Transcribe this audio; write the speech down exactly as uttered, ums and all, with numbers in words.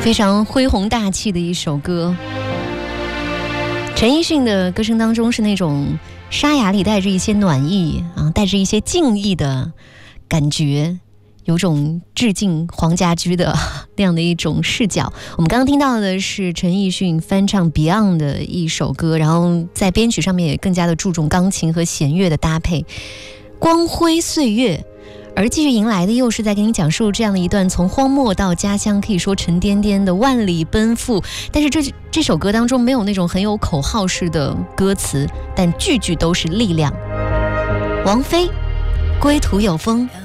非常恢宏大气的一首歌。陈奕迅的歌声当中是那种沙哑里带着一些暖意啊，带着一些敬意的感觉，有种致敬黄家驹的那样的一种视角。我们刚刚听到的是陈奕迅翻唱 Beyond 的一首歌，然后在编曲上面也更加的注重钢琴和弦乐的搭配，光辉岁月。而继续迎来的又是在给你讲述这样的一段从荒漠到家乡，可以说沉甸甸的万里奔赴。但是这这首歌当中没有那种很有口号式的歌词，但句句都是力量。王菲，归途有风。